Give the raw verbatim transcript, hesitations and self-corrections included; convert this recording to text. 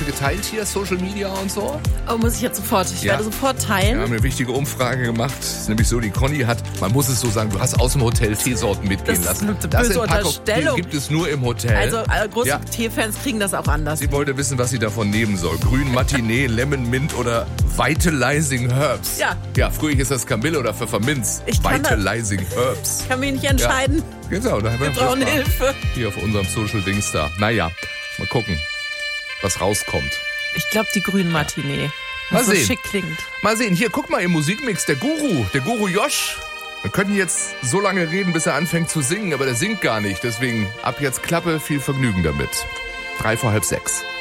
Hast du geteilt hier, Social Media und so? Oh, muss ich jetzt sofort. Ich Ja. werde sofort teilen. Wir haben eine wichtige Umfrage gemacht. Es ist nämlich so, die Conny hat, man muss es so sagen, du hast aus dem Hotel Teesorten mitgehen Das ist lassen. eine böse sind Packungen, Unterstellung. Die gibt es nur im Hotel. Also äh, große Ja. Teefans kriegen das auch anders. Sie wollte wissen, was sie davon nehmen soll. Grün Matinee, Lemon Mint oder Vitalizing Herbs. Ja. Ja, früher hieß das Kamille oder Pfefferminz. Ich kann das- Vitalizing Herbs. Ich kann mich nicht entscheiden. Ja. Genau, da haben Wir brauchen das mal Hilfe. hier auf unserem Social Dings da. Naja, mal gucken, was rauskommt. Ich glaube, die grünen Matinee. Mal Was so sehen. schick klingt. Mal sehen, hier, guck mal im Musikmix, der Guru, der Guru Josh. Wir können jetzt so lange reden, bis er anfängt zu singen, aber der singt gar nicht. Deswegen ab jetzt Klappe, viel Vergnügen damit. Drei vor halb sechs.